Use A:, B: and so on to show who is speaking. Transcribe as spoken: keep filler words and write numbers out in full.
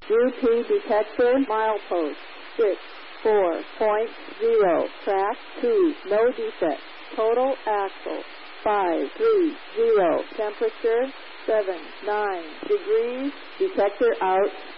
A: U P detector, milepost six four point zero, track two, no defect. Total axle five three zero, temperature seven nine degrees, detector out.